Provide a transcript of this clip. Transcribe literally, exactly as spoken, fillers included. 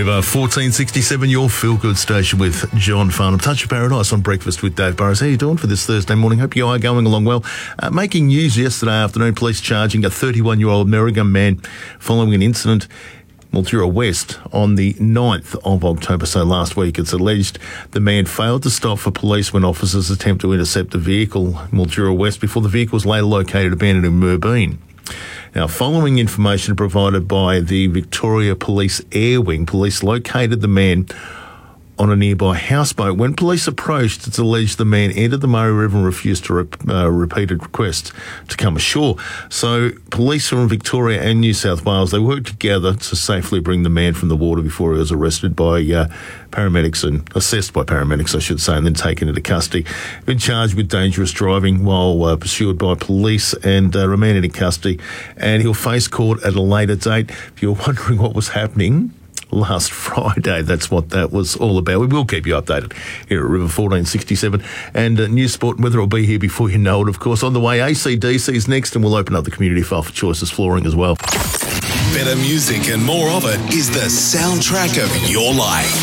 River, fourteen sixty-seven, your feel-good station with John Farnham. Touch of Paradise on Breakfast with Dave Burrows. How are you doing for this Thursday morning? Hope you are going along well. Uh, making news yesterday afternoon, police charging a thirty-one-year-old Merrigan man following an incident Mildura West on the ninth of October, so last week. It's alleged the man failed to stop for police when officers attempt to intercept the vehicle, Mildura West, before the vehicle was later located abandoned in Merbeen. Now, following information provided by the Victoria Police Air Wing, police located the man on a nearby houseboat. When police approached, it's alleged the man entered the Murray River and refused to re- uh, repeated requests to come ashore. So police from Victoria and New South Wales, they worked together to safely bring the man from the water before he was arrested by uh, paramedics and assessed by paramedics, I should say, and then taken into custody. Been charged with dangerous driving while uh, pursued by police and uh, remanded in custody. And he'll face court at a later date. If you're wondering what was happening last Friday, that's what that was all about. We will keep you updated here at River fourteen sixty-seven. And uh, News Sport and Weather will be here before you know it, of course. On the way, A C D C's next, and we'll open up the community file for Choices Flooring as well. Better music and more of it is the soundtrack of your life.